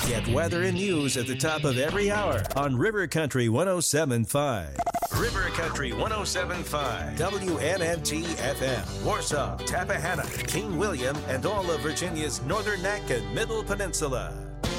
Get weather and news at the top of every hour on River Country 107.5. River Country 107.5. WNNT FM. Warsaw, Tappahannock, King William, and all of Virginia's Northern Neck and Middle Peninsula.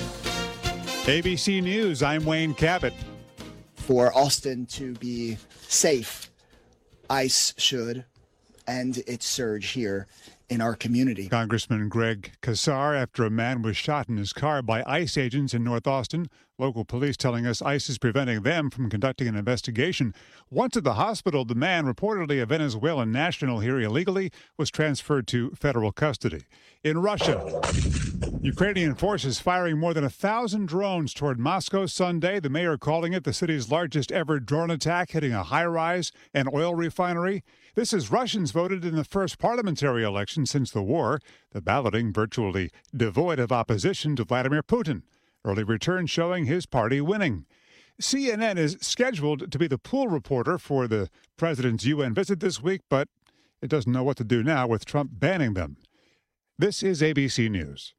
ABC News, I'm Wayne Cabot. For Austin to be safe, ICE should end its surge here in our community. Congressman Greg Casar, after a man was shot in his car by ICE agents in North Austin. Local police telling us ICE is preventing them from conducting an investigation. Once at the hospital, the man, reportedly a Venezuelan national here illegally, was transferred to federal custody. In Russia, Ukrainian forces firing more than 1,000 drones toward Moscow Sunday. The mayor calling it the city's largest ever drone attack, hitting a high-rise and oil refinery. This as Russians voted in the first parliamentary election since the war, the balloting virtually devoid of opposition to Vladimir Putin. Early returns showing his party winning. CNN is scheduled to be the pool reporter for the president's UN visit this week, but it doesn't know what to do now with Trump banning them. This is ABC News.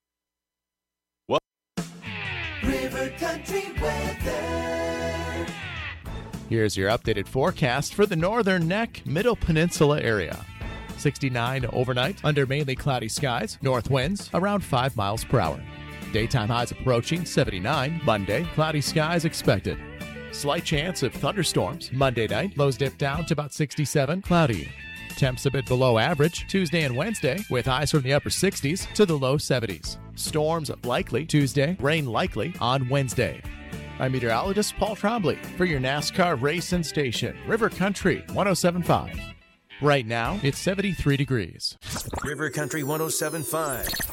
River Country weather. Here's your updated forecast for the Northern Neck, Middle Peninsula area. 69 overnight under mainly cloudy skies, north winds around 5 miles per hour. Daytime highs approaching 79. Monday, cloudy skies expected. Slight chance of thunderstorms. Monday night, lows dip down to about 67, cloudy. Temps a bit below average Tuesday and Wednesday, with highs from the upper 60s to the low 70s. Storms likely Tuesday, rain likely on Wednesday. I'm meteorologist Paul Trombley for your NASCAR race and station, River Country 107.5. Right now, it's 73 degrees. River Country 107.5.